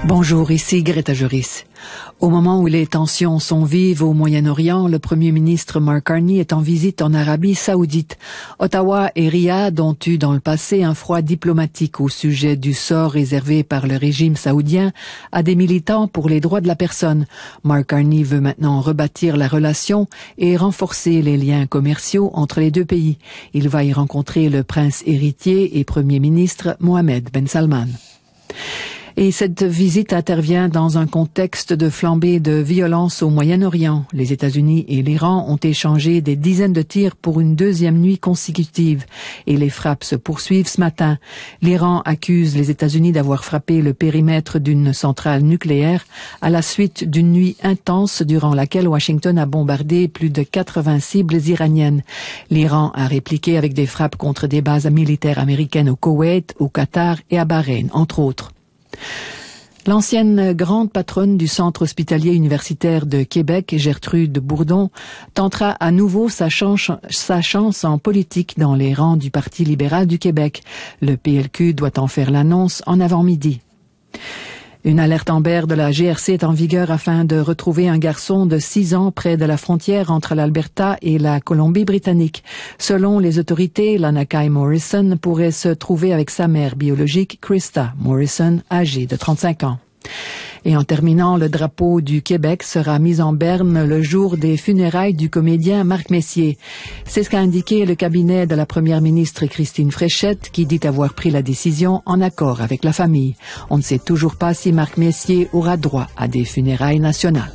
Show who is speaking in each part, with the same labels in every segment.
Speaker 1: Bonjour, ici Greta Joris. Au moment où les tensions sont vives au Moyen-Orient, le premier ministre Mark Carney est en visite en Arabie Saoudite. Ottawa et Riyad ont eu dans le passé un froid diplomatique au sujet du sort réservé par le régime saoudien à des militants pour les droits de la personne. Mark Carney veut maintenant rebâtir la relation et renforcer les liens commerciaux entre les deux pays. Il va y rencontrer le prince héritier et premier ministre Mohammed Ben Salman. Et cette visite intervient dans un contexte de flambée de violence au Moyen-Orient. Les États-Unis et l'Iran ont échangé des dizaines de tirs pour une deuxième nuit consécutive et les frappes se poursuivent ce matin. L'Iran accuse les États-Unis d'avoir frappé le périmètre d'une centrale nucléaire à la suite d'une nuit intense durant laquelle Washington a bombardé plus de 80 cibles iraniennes. L'Iran a répliqué avec des frappes contre des bases militaires américaines au Koweït, au Qatar et à Bahreïn, entre autres. L'ancienne grande patronne du Centre hospitalier universitaire de Québec, Gertrude Bourdon, tentera à nouveau sa chance en politique dans les rangs du Parti libéral du Québec. Le PLQ doit en faire l'annonce en avant-midi. Une alerte Amber de la GRC est en vigueur afin de retrouver un garçon de 6 ans près de la frontière entre l'Alberta et la Colombie-Britannique. Selon les autorités, Lanakai Morrison pourrait se trouver avec sa mère biologique, Krista Morrison, âgée de 35 ans. Et en terminant, le drapeau du Québec sera mis en berne le jour des funérailles du comédien Marc Messier. C'est ce qu'a indiqué le cabinet de la première ministre Christine Fréchette, qui dit avoir pris la décision en accord avec la famille. On ne sait toujours pas si Marc Messier aura droit à des funérailles nationales.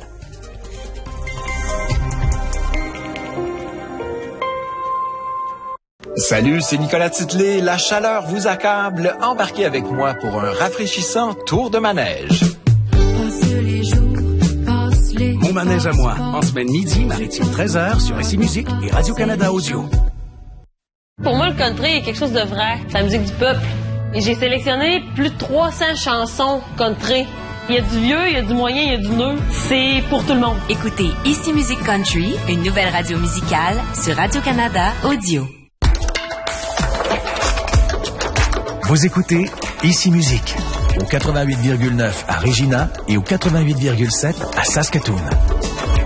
Speaker 2: Salut, c'est Nicolas Titley. La chaleur vous accable. Embarquez avec moi pour un rafraîchissant tour de manège.
Speaker 3: Mon manège à moi, en semaine midi, maritime 13h sur SI Musique et Radio-Canada Audio.
Speaker 4: Pour moi, le country est quelque chose de vrai. C'est la musique du peuple. Et j'ai sélectionné plus de 300 chansons country. Il y a du vieux, il y a du moyen, il y a du neuf. C'est pour tout le monde.
Speaker 5: Écoutez Ici Musique Country, une nouvelle radio musicale sur Radio-Canada Audio.
Speaker 3: Vous écoutez Ici Musique.
Speaker 2: Au 88,9 à Regina et au 88,7 à Saskatoon.